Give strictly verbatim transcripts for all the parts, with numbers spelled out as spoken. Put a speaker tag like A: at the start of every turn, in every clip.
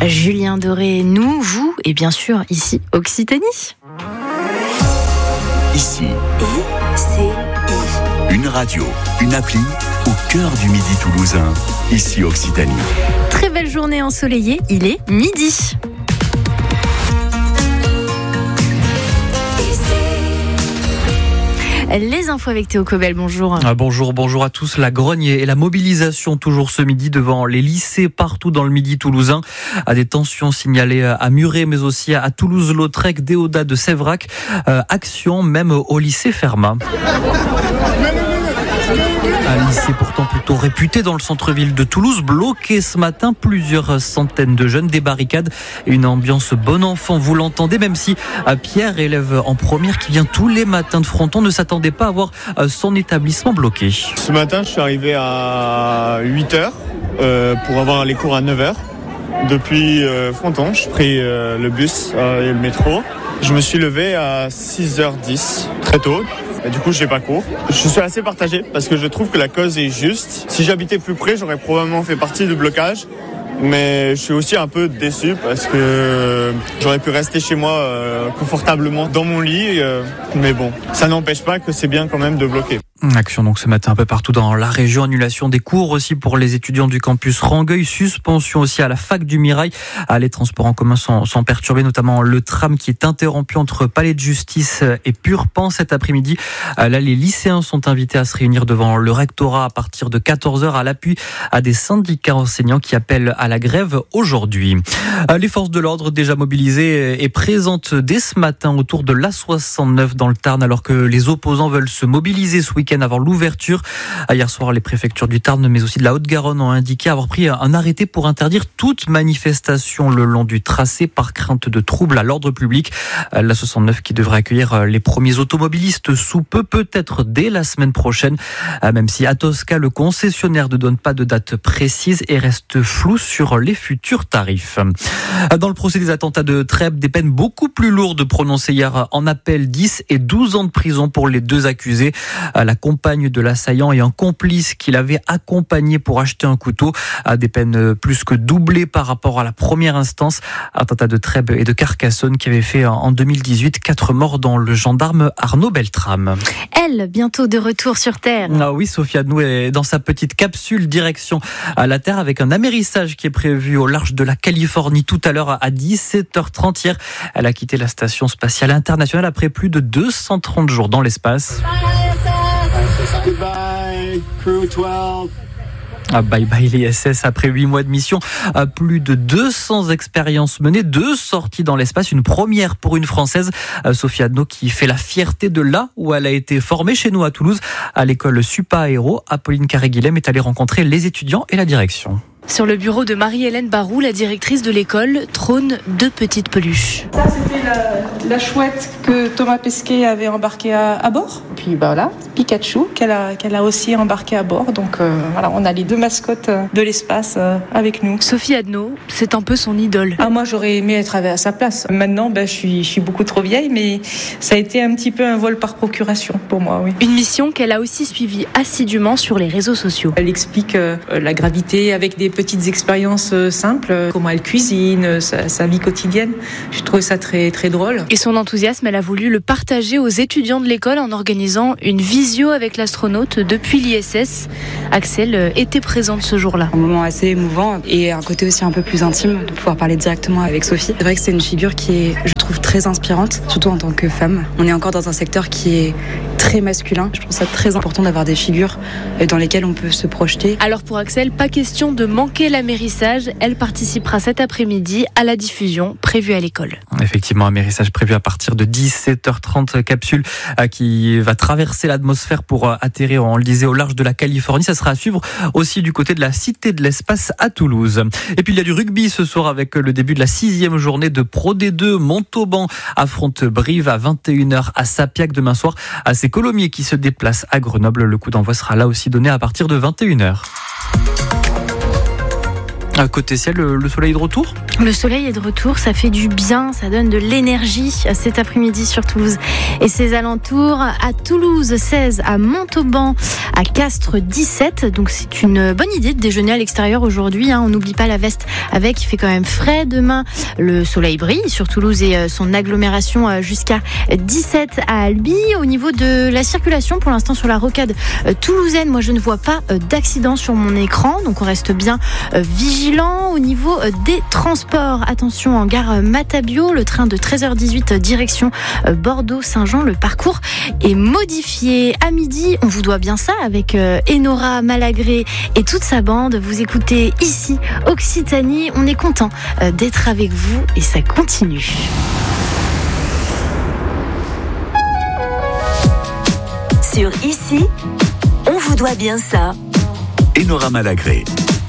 A: Julien Doré, nous, vous et bien sûr ici Occitanie.
B: Ici,
A: I C I.
B: une radio, une appli au cœur du midi toulousain. Ici Occitanie.
A: Très belle journée ensoleillée, il est midi. Les infos avec Théo Cobel, bonjour.
C: Ah, bonjour, bonjour à tous. La grogne et la mobilisation toujours ce midi devant les lycées partout dans le midi toulousain. À des tensions signalées à Muret, mais aussi à Toulouse-Lautrec, Déodat de Séverac. Euh, action même au lycée Fermat. Un lycée pourtant plutôt réputé dans le centre-ville de Toulouse, bloqué ce matin, plusieurs centaines de jeunes, des barricades et une ambiance bon enfant, vous l'entendez, même si Pierre, élève en première qui vient tous les matins de Fronton, ne s'attendait pas à voir son établissement bloqué.
D: Ce matin, je suis arrivé à huit heures euh, pour avoir les cours à neuf heures. Depuis euh, Fronton, j'ai pris euh, le bus euh, et le métro. Je me suis levé à six heures dix, très tôt. Et du coup, je n'ai pas cours. Je suis assez partagé parce que je trouve que la cause est juste. Si j'habitais plus près, j'aurais probablement fait partie du blocage. Mais je suis aussi un peu déçu parce que j'aurais pu rester chez moi euh, confortablement dans mon lit. Euh, mais bon, ça n'empêche pas que c'est bien quand même de bloquer.
C: Action donc ce matin un peu partout dans la région, annulation des cours aussi pour les étudiants du campus Rangueil, suspension aussi à la fac du Mirail. Les transports en commun sont, sont perturbés, notamment le tram qui est interrompu entre Palais de Justice et Purpan cet après-midi. Là, les lycéens sont invités à se réunir devant le rectorat à partir de quatorze heures à l'appui à des syndicats enseignants qui appellent à la grève aujourd'hui. Les forces de l'ordre déjà mobilisées et présentes dès ce matin autour de l'A soixante-neuf dans le Tarn alors que les opposants veulent se mobiliser ce week-end avant l'ouverture. Hier soir, les préfectures du Tarn, mais aussi de la Haute-Garonne, ont indiqué avoir pris un arrêté pour interdire toute manifestation le long du tracé par crainte de troubles à l'ordre public. La soixante-neuf qui devrait accueillir les premiers automobilistes sous peu, peut-être dès la semaine prochaine, même si Atosca, le concessionnaire, ne donne pas de date précise et reste flou sur les futurs tarifs. Dans le procès des attentats de Trèbes, des peines beaucoup plus lourdes prononcées hier en appel, dix et douze ans de prison pour les deux accusés. La compagne de l'assaillant et un complice qui l'avait accompagné pour acheter un couteau, à des peines plus que doublées par rapport à la première instance. Attentat de Trèbes et de Carcassonne qui avait fait en deux mille dix-huit quatre morts dans le gendarme Arnaud Beltrame.
A: Elle, bientôt de retour sur Terre.
C: Ah oui, Sophie Adnou est dans sa petite capsule direction à la Terre avec un amérissage qui est prévu au large de la Californie tout à l'heure à dix-sept heures trente. Hier, elle a quitté la station spatiale internationale après plus de deux cent trente jours dans l'espace.
E: Goodbye, crew douze.
C: Ah, bye bye l'I S S après huit mois de mission, plus de deux cents expériences menées, deux sorties dans l'espace, une première pour une Française, Sophie Adnou, qui fait la fierté de là où elle a été formée chez nous à Toulouse, à l'école Supa Aéro. Apolline Carré-Guilhem est allée rencontrer les étudiants et la direction.
F: Sur le bureau de Marie-Hélène Barou, la directrice de l'école, trônent deux petites peluches.
G: Ça, c'était la, la chouette que Thomas Pesquet avait embarquée à, à bord. Puis bah, voilà, Pikachu qu'elle a, qu'elle a aussi embarqué à bord. Donc euh, voilà, on a les deux mascottes de l'espace euh, avec nous.
F: Sophie Adnou, c'est un peu son idole.
G: Ah, moi, j'aurais aimé être à sa place. Maintenant, ben, je suis, je suis beaucoup trop vieille, mais ça a été un petit peu un vol par procuration pour moi, oui.
F: Une mission qu'elle a aussi suivie assidûment sur les réseaux sociaux.
G: Elle explique euh, la gravité avec des petites expériences simples, comment elle cuisine, sa, sa vie quotidienne. Je trouve ça très, très drôle.
F: Et son enthousiasme, elle a voulu le partager aux étudiants de l'école en organisant une visio avec l'astronaute depuis l'I S S. Axel était présente ce jour-là.
H: Un moment assez émouvant et un côté aussi un peu plus intime de pouvoir parler directement avec Sophie. C'est vrai que c'est une figure qui est, je trouve, très inspirante, surtout en tant que femme. On est encore dans un secteur qui est très masculin. Je trouve ça très important d'avoir des figures dans lesquelles on peut se projeter.
F: Alors pour Axel, pas question de manquer l'amérissage. Elle participera cet après-midi à la diffusion prévue à l'école.
C: Effectivement, amérissage prévu à partir de dix-sept heures trente, capsule qui va traverser l'atmosphère pour atterrir, on le disait, au large de la Californie. Ça sera à suivre aussi du côté de la Cité de l'Espace à Toulouse. Et puis il y a du rugby ce soir avec le début de la sixième journée de Pro D deux. Montauban affronte Brive à vingt et une heures à Sapiac demain soir. C'est Colomiers qui se déplace à Grenoble. Le coup d'envoi sera là aussi donné à partir de vingt et une heures. À côté ciel, le soleil de retour ?
A: Le soleil est de retour, ça fait du bien, ça donne de l'énergie cet après-midi sur Toulouse et ses alentours. À Toulouse seize, à Montauban, à Castres dix-sept. Donc c'est une bonne idée de déjeuner à l'extérieur aujourd'hui. Hein. On n'oublie pas la veste avec, il fait quand même frais. Demain, le soleil brille sur Toulouse et son agglomération jusqu'à dix-sept à Albi. Au niveau de la circulation, pour l'instant sur la rocade toulousaine, moi je ne vois pas d'accident sur mon écran. Donc on reste bien vigilant. Au niveau des transports, attention en gare Matabio, le train de treize heures dix-huit direction Bordeaux-Saint-Jean, le parcours est modifié. À midi, on vous doit bien ça avec Enora Malagré et toute sa bande. Vous écoutez ici Occitanie, on est content d'être avec vous et ça continue.
I: Sur Ici, on vous doit bien ça.
B: Enora Malagré.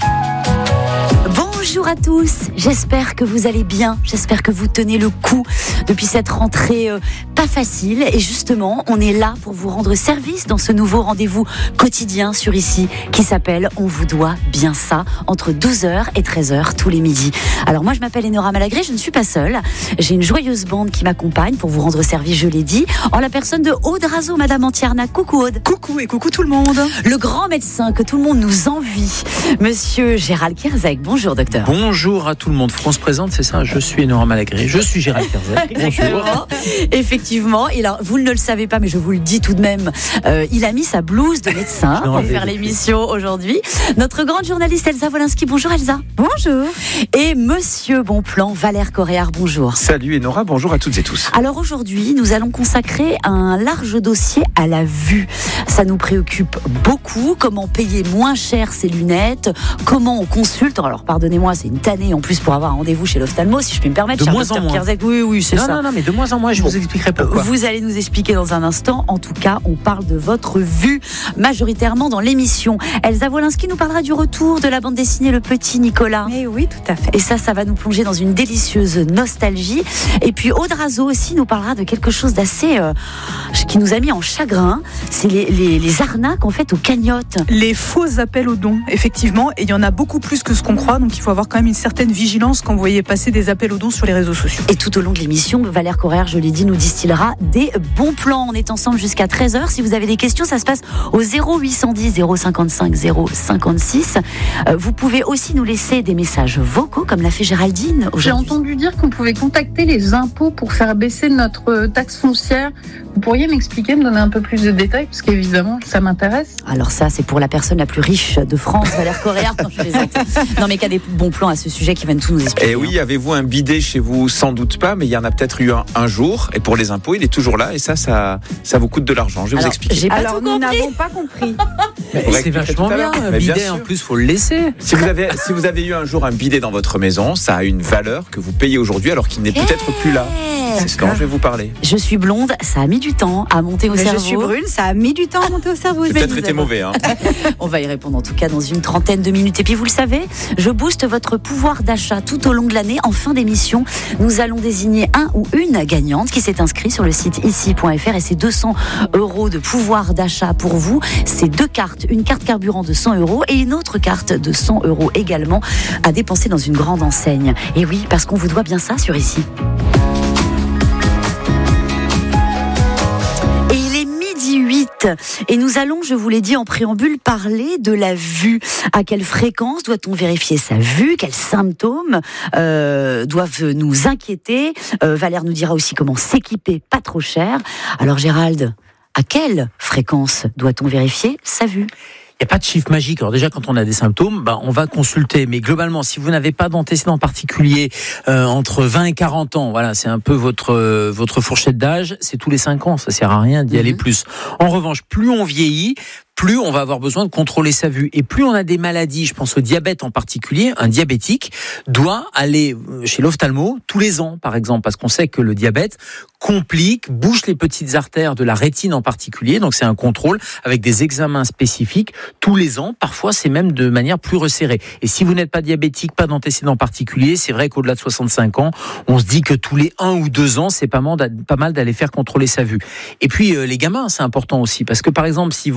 I: Bonjour à tous, j'espère que vous allez bien, j'espère que vous tenez le coup depuis cette rentrée euh, pas facile et justement on est là pour vous rendre service dans ce nouveau rendez-vous quotidien sur Ici qui s'appelle On vous doit bien ça entre douze heures et treize heures tous les midis. Alors moi je m'appelle Enora Malagré, je ne suis pas seule, j'ai une joyeuse bande qui m'accompagne pour vous rendre service, je l'ai dit, en la personne de Aude Razo, Madame Antierna. Coucou Aude.
J: Coucou et coucou tout le monde.
I: Le grand médecin que tout le monde nous envie, Monsieur Gérald Kierzek. Bonjour docteur.
K: Bonjour à tout le monde. France présente, c'est ça. Je suis Enora Malagré. Je suis Gérald Kierzek. Bonjour.
I: Effectivement. Et là, vous ne le savez pas, mais je vous le dis tout de même. Euh, il a mis sa blouse de médecin pour faire l'émission aujourd'hui. Notre grande journaliste Elsa Wolinski. Bonjour Elsa.
J: Bonjour.
I: Et Monsieur Bonplan, Valère Coréard. Bonjour.
L: Salut Enora. Bonjour à toutes et tous.
I: Alors aujourd'hui, nous allons consacrer un large dossier à la vue. Ça nous préoccupe beaucoup. Comment payer moins cher ses lunettes? Comment on consulte? Alors pardonnez-moi, c'est une tannée en plus pour avoir un rendez-vous chez l'ophtalmo, si je puis me permettre.
K: De moins en moins.
I: Kierzek. Oui, oui, c'est
K: non,
I: ça.
K: Non, non, mais de moins en moins, je bon. vous expliquerai pourquoi.
I: Vous allez nous expliquer dans un instant. En tout cas, on parle de votre vue majoritairement dans l'émission. Elsa Wolinski nous parlera du retour de la bande dessinée Le Petit Nicolas.
J: Eh oui, tout à fait.
I: Et ça, ça va nous plonger dans une délicieuse nostalgie. Et puis Aude Razo aussi nous parlera de quelque chose d'assez euh, qui nous a mis en chagrin. C'est les, les, les arnaques en fait aux cagnottes.
J: Les faux appels aux dons, effectivement. Et il y en a beaucoup plus que ce qu'on croit. Donc il faut avoir quand même une certaine vigilance quand vous voyez passer des appels aux dons sur les réseaux sociaux.
I: Et tout au long de l'émission, Valère Coréard, je l'ai dit, nous distillera des bons plans. On est ensemble jusqu'à treize heures. Si vous avez des questions, ça se passe au zéro huit cent dix zéro cinquante-cinq zéro cinquante-six. Euh, vous pouvez aussi nous laisser des messages vocaux, comme l'a fait Géraldine aujourd'hui.
M: J'ai entendu dire qu'on pouvait contacter les impôts pour faire baisser notre taxe foncière. Vous pourriez m'expliquer, me donner un peu plus de détails, parce qu'évidemment, ça m'intéresse.
I: Alors ça, c'est pour la personne la plus riche de France, Valère Coréard, quand je plaisante. Non, mais qu'il y a des bons plans à ce sujet qui viennent tout nous expliquer.
L: Et oui, avez-vous un bidet chez vous? Sans doute pas, mais il y en a peut-être eu un, un jour. Et pour les impôts, il est toujours là. Et ça, ça, ça vous coûte de l'argent. Je vais
I: Alors,
L: vous expliquer.
I: J'ai pas
J: Alors,
I: tout
J: nous
I: compris.
J: n'avons pas compris.
K: C'est vachement bien. Un
L: Mais
K: bidet,
L: bien
K: en plus, faut le laisser.
L: Si vous, avez, si vous avez eu un jour un bidet dans votre maison, ça a une valeur que vous payez aujourd'hui alors qu'il n'est
I: Hey
L: peut-être plus là. C'est ce dont je vais vous parler.
I: Je suis blonde, ça a mis du temps à monter au
J: Mais
I: cerveau.
J: je suis brune, ça a mis du temps à monter au cerveau.
L: J'ai peut-être été mauvais. Hein.
I: On va y répondre en tout cas dans une trentaine de minutes. Et puis vous le savez, je booste votre pouvoir d'achat tout au long de l'année. En fin d'émission, nous allons désigner un ou une gagnante qui s'est inscrite sur le site ici point f r et c'est deux cents euros de pouvoir d'achat pour vous. C'est deux cartes, une carte carburant de cent euros et une autre carte de cent euros également à dépenser dans une grande enseigne. Et oui, parce qu'on vous doit bien ça sur Ici. huit Et nous allons, je vous l'ai dit en préambule, parler de la vue. À quelle fréquence doit-on vérifier sa vue? Quels symptômes euh, doivent nous inquiéter? euh, Valère nous dira aussi comment s'équiper pas trop cher. Alors Gérald, à quelle fréquence doit-on vérifier sa vue?
K: Il n'y a pas de chiffre magique. Alors déjà, quand on a des symptômes, bah, on va consulter. Mais globalement, si vous n'avez pas d'antécédents particuliers euh, entre vingt et quarante ans, voilà, c'est un peu votre euh, votre fourchette d'âge, c'est tous les cinq ans. Ça sert à rien d'y mmh. aller plus. En revanche, plus on vieillit, plus on va avoir besoin de contrôler sa vue. Et plus on a des maladies, je pense au diabète en particulier, un diabétique doit aller chez l'ophtalmo tous les ans, par exemple, parce qu'on sait que le diabète complique, bouche les petites artères de la rétine en particulier. Donc c'est un contrôle avec des examens spécifiques tous les ans. Parfois, c'est même de manière plus resserrée. Et si vous n'êtes pas diabétique, pas d'antécédents particuliers, c'est vrai qu'au-delà de soixante-cinq ans, on se dit que tous les un ou deux ans, c'est pas mal d'aller faire contrôler sa vue. Et puis, euh, les gamins, c'est important aussi. Parce que, par exemple, si vos enfants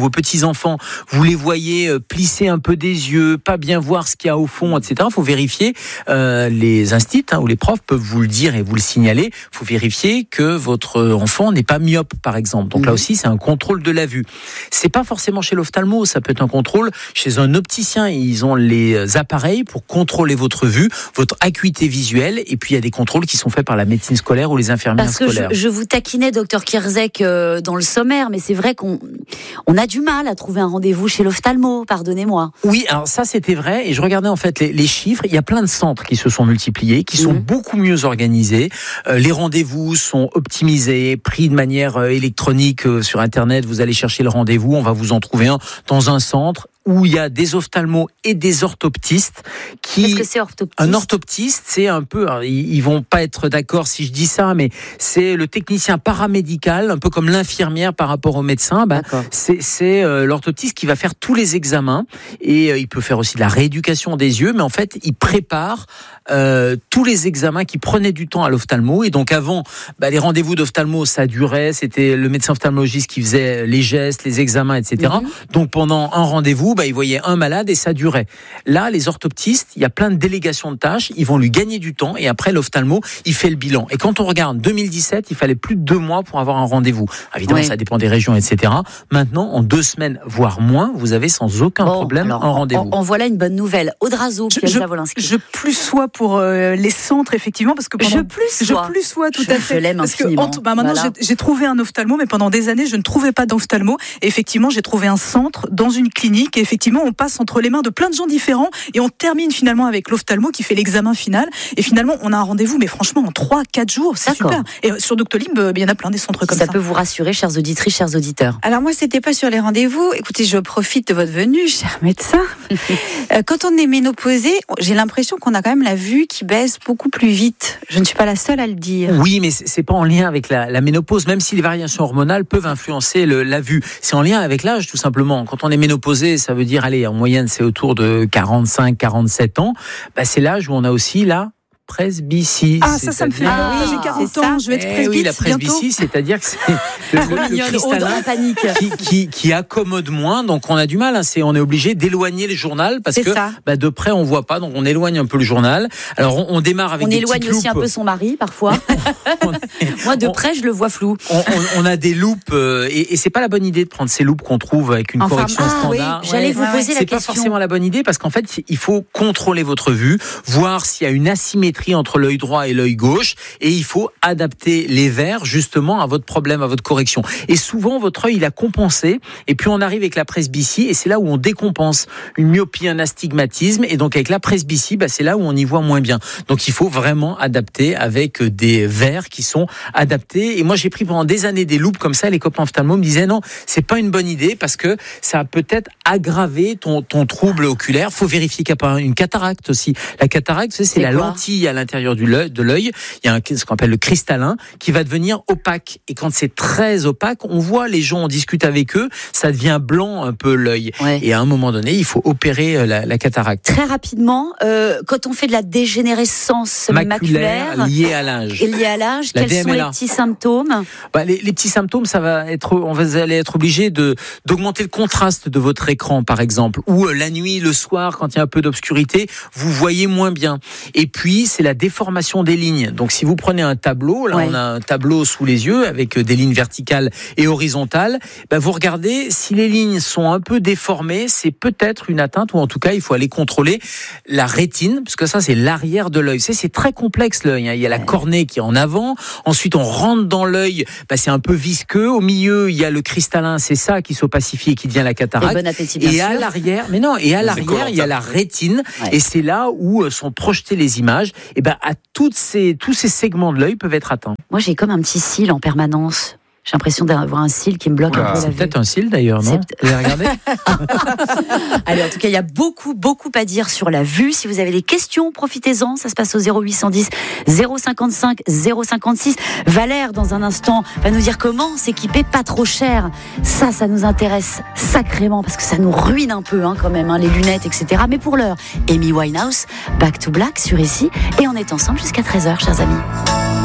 K: vos petits-enfants, vous les voyez euh, plisser un peu des yeux, pas bien voir ce qu'il y a au fond, et cetera. Il faut vérifier, euh, les instits hein, ou les profs peuvent vous le dire et vous le signaler, il faut vérifier que votre enfant n'est pas myope, par exemple. Donc mmh. là aussi, c'est un contrôle de la vue. C'est pas forcément chez l'ophtalmo, ça peut être un contrôle chez un opticien. Ils ont les appareils pour contrôler votre vue, votre acuité visuelle, et puis il y a des contrôles qui sont faits par la médecine scolaire ou les infirmières
I: Parce que
K: scolaires.
I: Je, je vous taquinais, docteur Kierzek, euh, dans le sommaire, mais c'est vrai qu'on on a du mal à trouver un rendez-vous chez l'ophtalmo, pardonnez-moi.
K: Oui, alors ça c'était vrai, et je regardais en fait les, les chiffres, il y a plein de centres qui se sont multipliés, qui sont mmh. beaucoup mieux organisés, euh, les rendez-vous sont optimisés, pris de manière euh, électronique euh, sur Internet, vous allez chercher le rendez-vous, on va vous en trouver un dans un centre où il y a des ophtalmos et des orthoptistes qui...
I: Qu'est-ce que c'est orthoptiste ?
K: Un orthoptiste, c'est un peu... Alors, ils, ils vont pas être d'accord si je dis ça, mais c'est le technicien paramédical, un peu comme l'infirmière par rapport au médecin. Ben, c'est c'est euh, l'orthoptiste qui va faire tous les examens et euh, il peut faire aussi de la rééducation des yeux, mais en fait, il prépare euh, tous les examens qui prenaient du temps à l'ophtalmo. Et donc avant, ben, les rendez-vous d'ophtalmo, ça durait, c'était le médecin ophtalmologiste qui faisait les gestes, les examens, et cetera. Mm-hmm. Donc pendant un rendez-vous, bah, ils voyaient un malade et ça durait. Là, les orthoptistes, il y a plein de délégations de tâches, ils vont lui gagner du temps et après l'ophtalmo, il fait le bilan. Et quand on regarde deux mille dix-sept, il fallait plus de deux mois pour avoir un rendez-vous. Évidemment, oui. ça dépend des régions, et cetera. Maintenant, en deux semaines, voire moins, vous avez sans aucun bon, problème alors, un rendez-vous.
I: En, en voilà une bonne nouvelle. Audrazo, Piazza Wolinski.
J: Je plus sois pour euh, les centres, effectivement, parce que pendant,
I: je plus sois.
J: Je plus sois, tout
I: je,
J: à fait.
I: Je l'aime
J: parce
I: infiniment.
J: Que, bah, maintenant, voilà. j'ai, j'ai trouvé un ophtalmo, mais pendant des années, je ne trouvais pas d'ophtalmo. Et effectivement, j'ai trouvé un centre dans une clinique. Et effectivement, on passe entre les mains de plein de gens différents et on termine finalement avec l'ophtalmo qui fait l'examen final. Et finalement, on a un rendez-vous, mais franchement, en trois quatre jours, c'est D'accord. super. Et sur Doctolib, il y en a plein des centres comme ça.
I: Ça peut vous rassurer, chères auditrices, chers auditeurs.
N: Alors moi, c'était pas sur les rendez-vous. Écoutez, je profite de votre venue, cher médecin. Quand on est ménopausé, j'ai l'impression qu'on a quand même la vue qui baisse beaucoup plus vite. Je ne suis pas la seule à le dire.
K: Oui, mais c'est pas en lien avec la, la ménopause, même si les variations hormonales peuvent influencer le, la vue. C'est en lien avec l'âge, tout simplement. Quand on est ménopausé, ça veut dire, allez, en moyenne, c'est autour de quarante-cinq quarante-sept ans. Bah, c'est l'âge où on a aussi la presbytie.
J: Ah, ça, ça me fait peur. Ah, j'ai quarante ans, je vais être presbyte.
K: Eh oui, la presbytie, c'est-à-dire que c'est le, le, le cristallin qui, qui, qui accommode moins. Donc, on a du mal. Hein, c'est, on est obligé d'éloigner le journal parce c'est que bah, de près, on voit pas. Donc, on éloigne un peu le journal. Alors, on, on démarre avec
I: on
K: des
I: éloigne
K: petites
I: aussi
K: loupes.
I: Un peu son mari, parfois. Moi, de près, je le vois flou.
K: On, on, on a des loupes euh, et, et c'est pas la bonne idée de prendre ces loupes qu'on trouve avec une
I: enfin,
K: correction
I: ah,
K: standard.
I: Oui, j'allais ouais, vous poser
K: c'est
I: la
K: question.
I: question.
K: C'est pas forcément la bonne idée parce qu'en fait, il faut contrôler votre vue, voir s'il y a une asymétrie entre l'œil droit et l'œil gauche, et il faut adapter les verres justement à votre problème, à votre correction. Et souvent, votre œil, il a compensé, et puis on arrive avec la presbytie, et c'est là où on décompense une myopie, un astigmatisme, et donc avec la presbytie, bah, c'est là où on y voit moins bien. Donc il faut vraiment adapter avec des verres qui sont adaptés. Et moi, j'ai pris pendant des années des loupes comme ça, les copains ophtalmos me disaient non, c'est pas une bonne idée parce que ça a peut-être aggravé ton, ton trouble oculaire. Faut vérifier qu'il n'y a pas une cataracte aussi. La cataracte, c'est, c'est, c'est la quoi lentille à l'intérieur du l'œil, de l'œil. Il y a un, ce qu'on appelle le cristallin qui va devenir opaque. Et quand c'est très opaque, on voit les gens, on discute avec eux, ça devient blanc un peu l'œil. Ouais. Et à un moment donné, il faut opérer la, la cataracte.
I: Très rapidement, euh, quand on fait de la dégénérescence maculaire,
K: maculaire liée à l'âge,
I: et liée à l'âge, quels D M L A. Sont les petits symptômes?
K: Bah, les, les petits symptômes, ça va être, on va aller être obligé de d'augmenter le contraste de votre écran, par exemple, ou euh, la nuit, le soir, quand il y a un peu d'obscurité, vous voyez moins bien. Et puis, c'est la déformation des lignes. Donc, si vous prenez un tableau, là, ouais. on a un tableau sous les yeux avec des lignes verticales et horizontales. Bah, vous regardez, si les lignes sont un peu déformées, c'est peut-être une atteinte, ou en tout cas, il faut aller contrôler la rétine, parce que ça, c'est l'arrière de l'œil. C'est, c'est très complexe, l'œil. Hein. Il y a la ouais. cornée qui est en avant. Ensuite, on rentre dans l'œil. Bah, c'est un peu visqueux. Au milieu, il y a le cristallin. C'est ça qui s'opacifie et qui devient la cataracte.
I: Et bon appétit, bien
K: et
I: sûr.
K: à l'arrière, mais non, et à l'arrière, il y a la rétine. Ouais. Et c'est là où sont projetées les images. Et ben, à toutes ces, tous ces segments de l'œil peuvent être atteints.
I: Moi, j'ai comme un petit cil en permanence. J'ai l'impression d'avoir un cil qui me bloque Oula, un peu la
K: c'est
I: vue.
K: Peut-être un cil d'ailleurs, non? Vous avez regardé?
I: Allez, en tout cas, il y a beaucoup, beaucoup à dire sur la vue. Si vous avez des questions, profitez-en. Ça se passe au zéro huit cent dix zéro cinquante-cinq zéro cinquante-six. Valère, dans un instant, va nous dire comment s'équiper pas trop cher. Ça, ça nous intéresse sacrément parce que ça nous ruine un peu, hein, quand même, hein, les lunettes, et cetera. Mais pour l'heure, Amy Winehouse, Back to Black sur ici. Et on est ensemble jusqu'à treize heures, chers amis.